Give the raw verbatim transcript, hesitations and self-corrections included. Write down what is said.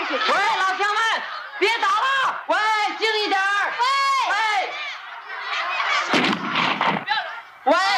去。 喂，老乡们，别打了！喂，静一点儿！喂喂喂！